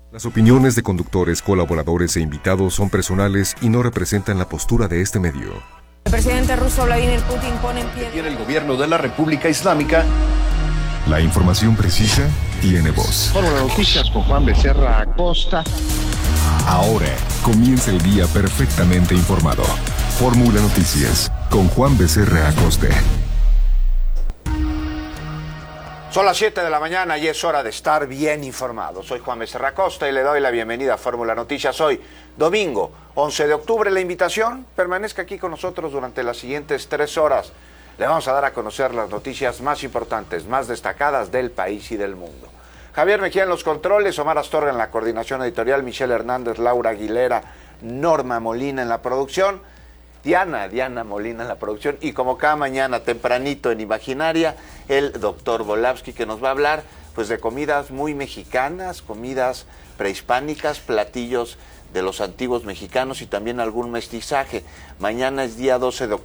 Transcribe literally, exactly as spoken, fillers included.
Las opiniones de conductores, colaboradores e invitados son personales y no representan la postura de este medio. El presidente ruso Vladimir Putin pone en pie... Tiene el gobierno de la República Islámica. La información precisa tiene voz. Fórmula Noticias con Juan Becerra Acosta. Ahora comienza el día perfectamente informado. Fórmula Noticias con Juan Becerra Acosta. Son las siete de la mañana y es hora de estar bien informado. Soy Juan Becerra Acosta y le doy la bienvenida a Fórmula Noticias hoy, domingo, once de octubre. La invitación, permanezca aquí con nosotros durante las siguientes tres horas. Le vamos a dar a conocer las noticias más importantes, más destacadas del país y del mundo. Javier Mejía en los controles, Omar Astorga en la coordinación editorial, Michelle Hernández, Laura Aguilera, Norma Molina en la producción, Diana, Diana Molina en la producción, y como cada mañana tempranito en Imaginaria, el doctor Volavsky, que nos va a hablar pues de comidas muy mexicanas, comidas prehispánicas, platillos de los antiguos mexicanos y también algún mestizaje. Mañana es día doce de octubre.